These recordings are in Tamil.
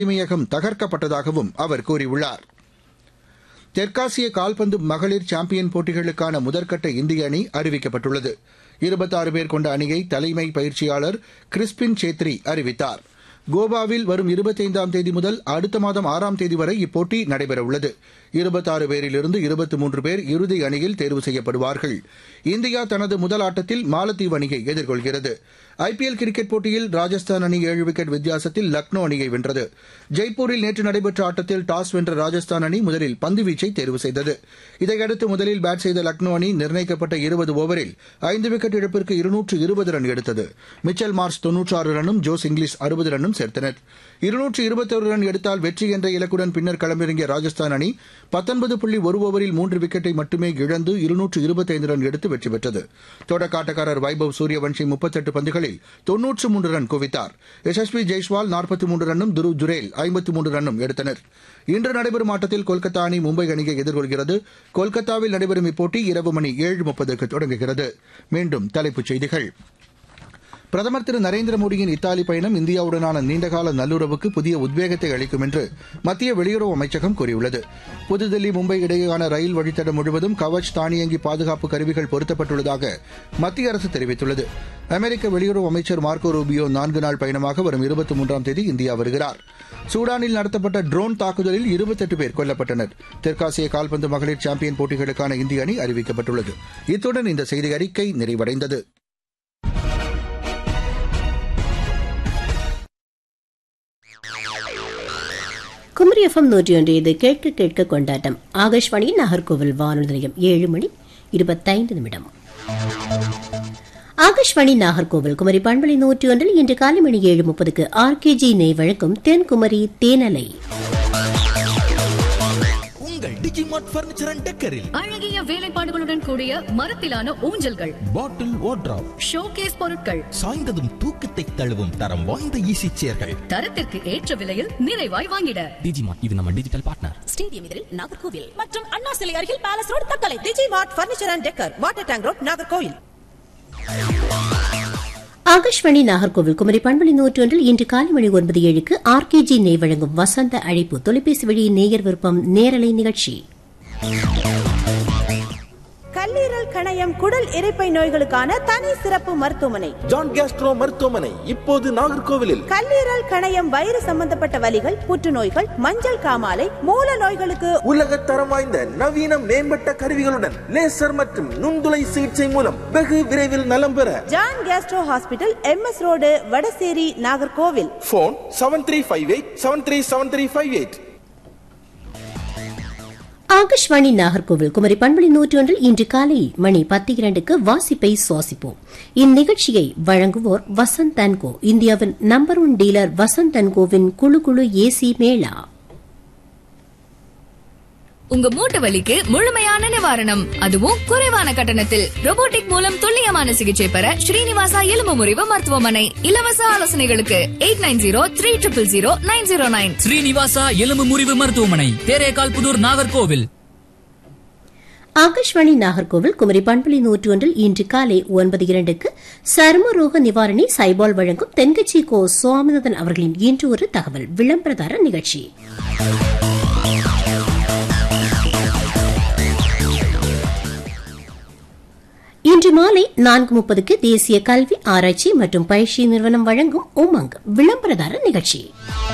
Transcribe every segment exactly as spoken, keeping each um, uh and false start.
தலைமையகம் தகர்க்கப்பட்டதாகவும் அவர் கூறியுள்ளார். தெற்காசிய கால்பந்து மகளிர் சாம்பியன் போட்டிகளுக்கான முதற்கட்ட இந்திய அணி அறிவிக்கப்பட்டுள்ளது. இருபத்தாறு பேர் கொண்ட அணியை தலைமை பயிற்சியாளர் கிறிஸ்பின் சேத்ரி அறிவித்தார். கோவாவில் வரும் இருபத்தைந்தாம் தேதி முதல் அடுத்த மாதம் ஆறாம் தேதி வரை இப்போட்டி நடைபெறவுள்ளது. இருபத்தாறு பேரிலிருந்து இருபத்தி மூன்று பேர் இறுதி அணியில் தேர்வு செய்யப்படுவார்கள். இந்தியா தனது முதல் ஆட்டத்தில் மாலத்தீவு அணியை எதிர்கொள்கிறது. ஐபிஎல் கிரிக்கெட் போட்டியில் ராஜஸ்தான் அணி ஏழு விக்கெட் வித்தியாசத்தில் லக்னோ அணியை வென்றது. ஜெய்ப்பூரில் நேற்று நடைபெற்ற ஆட்டத்தில் டாஸ் வென்ற ராஜஸ்தான் அணி முதலில் பந்துவீச்சை தேர்வு செய்தது. இதையடுத்து முதலில் பேட் செய்த லக்னோ அணி நிர்ணயிக்கப்பட்ட இருபது ஓவரில் ஐந்து விக்கெட் இழப்பிற்கு இருநூற்று இருபது ரன் எடுத்தது. மிச்சல் மார்ஷ் தொன்னூற்றாறு ரன்னும் ஜோஸ் இங்கிலீஷ் அறுபது ரன்னும் சேர்த்தனர். இருநூற்று இருபத்தொரு ரன் எடுத்தால் வெற்றி என்ற இலக்குடன் பின்னர் களமிறங்கிய ராஜஸ்தான் அணி பத்தொன்பது புள்ளி ஒரு ஓவரில் மூன்று விக்கெட்டை மட்டுமே இழந்து இருநூற்று இருபத்தைந்து ரன் எடுத்து வெற்றி பெற்றது. தொடக்காட்டக்காரர் வைபவ் சூரியவன்ஷி முப்பத்தெட்டு பந்துகளில் தொன்னூற்று மூன்று ரன் குவித்தார். யசஸ்வி ஜெய்ஸ்வால் நாற்பத்தி மூன்று ரன்னும் துருவ் ஜுரேல் ஐம்பத்தி மூன்று ரன்னும் எடுத்தனர். இன்று நடைபெறும் ஆட்டத்தில் கொல்கத்தா அணி மும்பை அணியை எதிர்கொள்கிறது. கொல்கத்தாவில் நடைபெறும் இப்போட்டி இரவு மணி ஏழு முப்பதுக்கு தொடங்குகிறது. மீண்டும் தலைப்புச் செய்திகள். பிரதமர் திரு நரேந்திர மோடியின் இத்தாலி பயணம் இந்தியாவுடனான நீண்டகால நல்லுறவுக்கு புதிய உத்வேகத்தை அளிக்கும் என்று மத்திய வெளியுறவு அமைச்சகம் கூறியுள்ளது. புதுதில்லி மும்பை இடையேயான ரயில் வழித்தடம் முழுவதும் கவச் தானியங்கி பாதுகாப்பு கருவிகள் பொருத்தப்பட்டுள்ளதாக மத்திய அரசு தெரிவித்துள்ளது. அமெரிக்க வெளியுறவு அமைச்சர் மார்க்கோ ரூபியோ நான்கு நாள் பயணமாக வரும் இருபத்தி மூன்றாம் தேதி இந்தியா வருகிறார். சூடானில் நடத்தப்பட்ட ட்ரோன் தாக்குதலில் இருபத்தெட்டு பேர் கொல்லப்பட்டனர். தெற்காசிய கால்பந்து மகளிர் சாம்பியன் போட்டிகளுக்கான இந்திய அணி அறிவிக்கப்பட்டுள்ளது. இத்துடன் இந்த செய்தி அறிக்கை நிறைவடைந்தது. குமரி எஃப்எம் நூற்றி ஒன்று இது கேட்க கேட்க கொண்டாட்டம். ஆகாஷ்வாணி நாகர்கோவில் வானொலி நிலையம் ஏழு மணி இருபத்தைந்து நிமிடம். ஆகாஷ்வாணி நாகர்கோவில் குமரி பண்பலை நூற்றி ஒன்றில் இன்று காலை மணி ஏழு முப்பதுக்கு ஆர்கேஜி நெய் வழங்கும் தென்குமரி தேனலை. டிஜிமார்ட் பர்னிச்சர் அண்ட் டெக்கரில் அழகிய வேலைப்பாடுகளுடன் கூடிய மரத்திலான ஊஞ்சல்கள், பாட்டில் வார்ட்ரோப், ஷோகேஸ் பொருட்கள், சாய்ந்ததும் தூக்கத்தை தழுவும் தரம் வாய்ந்த ஈசி சேர்கள், தரத்திற்கு ஏற்ற விலையில் நிறைவாய் வாங்கிட டிஜிமார்ட். இது நம்ம டிஜிட்டல் பார்ட்னர். ஸ்டேடியம் எதிரில் நாகர்கோவில் மற்றும் அண்ணா சிலை அருகில் palace road Thuckalay. Digimart furniture and decker, water tank road, Nagercoil. Akashvani Nagercoil Kumari பண்பலை நூற்றி ஒன்றில் இன்று காலை மணி ஒன்பது ஏழுக்கு ஆர்கேஜி நெய் வழங்கும் வசந்த அழைப்பு தொலைபேசி வழி நேயர் விருப்பம் நேரலை நிகழ்ச்சி. கல்லீரல், கணையம், குடல் இரைப்பை நோய்களுக்கான தனி சிறப்பு மருத்துவமனை ஜான் கேஸ்ட்ரோ மருத்துவமனை இப்போது நாகர்கோவிலில். கல்லீரல், கணையம், வயிறு சம்பந்தப்பட்ட வலிகள், புற்றுநோய்கள், மஞ்சள் காமாலை, மூல நோய்களுக்கு உலக தரம் வாய்ந்த நவீன மேம்பட்ட கருவிகளுடன் லேசர் மற்றும் நுண்துளை சிகிச்சை மூலம் வெகு விரைவில் நலம் பெற John Castro hospital, M S road, Vadasery, Nagercoil. Phone seven three five eight seven three seven three five eight. Akashvani Nagercoil Kumari பண்பலை நூற்றி ஒன்றில் இன்று காலை மணி பத்து இரண்டுக்கு வாசிப்பை சுவாசிப்போம். இந்நிகழ்ச்சியை வழங்குவோர் வசந்த் அண்ட் கோ. இந்தியாவின் number one dealer Vasanth and CoWIN குழு குழு ஏசி மேளா. உங்க மூட்டு வலிக்கு முழுமையான நிவாரணம், அதுவும் குறைவான கட்டணத்தில். ரோபோட்டிக் மூலம் துல்லியமான சிகிச்சை பெற ஸ்ரீனிவாசா எலும்பு முறிவு மருத்துவமனை. இலவச ஆலோசனைகளுக்கு eight nine zero three triple zero nine zero nine. Srinivasa எலும்பு முறிவு மருத்துவமனை, தேரேகால் புதூர், நாகர்கோவில். ஆகாஷ்வாணி நாகர்கோவில் குமரி பண்பலை நூற்றி ஒன்றில் இன்று காலை ஒன்பது இரண்டுக்கு சர்மரோக நிவாரணி சைபால் வழங்கும் தென்கட்சி கோ சுவாமிநாதன் அவர்களின் இன்று ஒரு தகவல் விளம்பரதார நிகழ்ச்சி. இன்று மாலை நான்கு முப்பதுக்கு தேசிய கல்வி ஆராய்ச்சி மற்றும் பயிற்சி நிறுவனம் வழங்கும் உமங் விளம்பரதார நிகழ்ச்சி.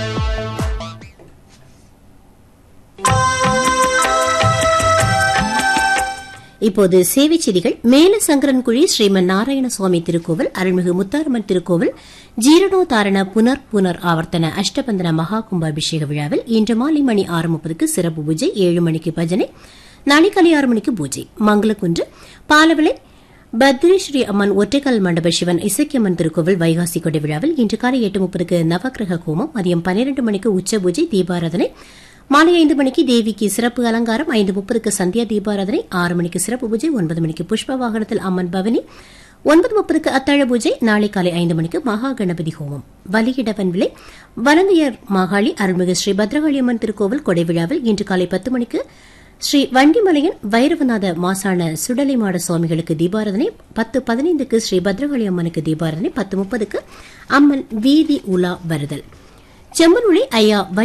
இப்போது சேவை செய்திகள். மேலசங்கரன்குழி ஸ்ரீமன் நாராயணசுவாமி திருக்கோவில், அருள்மிகு முத்தாரம்மன் திருக்கோவில் ஜீரணோதாரண புனர் புனர் ஆவர்த்தன அஷ்டபந்தன மகா கும்பாபிஷேக விழாவில் இன்று மாலை மணி ஆறு முப்பதுக்கு சிறப்பு பூஜை, ஏழு மணிக்கு பஜனை, நாளை காலை ஆறு மணிக்கு பூஜை. மங்களக்குன்று பாலவிளை பத்ரேஸ்வரி அம்மன் ஒற்றைக்கல் மண்டப சிவன் இசக்கியம்மன் திருக்கோவில் வைகாசி கொடை விழாவில் இன்று காலை எட்டு முப்பதுக்கு நவக்கிரக ஹோமம், மதியம் பன்னிரண்டு மணிக்கு உச்ச பூஜை தீபாராதனை, மாலை ஐந்து மணிக்கு தேவிக்கு சிறப்பு அலங்காரம், ஐந்து முப்பதுக்கு சந்தியா தீபாராதனை, ஆறு மணிக்கு சிறப்பு பூஜை, ஒன்பது மணிக்கு புஷ்ப வாகனத்தில் அம்மன் பவனி, ஒன்பது முப்பதுக்கு அத்தாழ பூஜை, நாளை காலை ஐந்து மணிக்கு மகா கணபதி ஹோமம். வலியிடவன் விலை வலங்கையர் மாகாளி அருள்மிகு ஸ்ரீ பத்ரகாளியம்மன் திருக்கோவில் கொடை விழாவில் இன்று காலை பத்து மணிக்கு ஸ்ரீ வண்டிமலையன் வைரவநாத மாசான சுடலைமாட சுவாமிகளுக்கு தீபாராதனை, பத்து பதினைந்துக்கு ஸ்ரீ பத்ரகாளி அம்மனுக்கு தீபாராதனை, பத்து முப்பதுக்கு அம்மன் வீதி உலா வருதல். செம்மனுளி ஐயா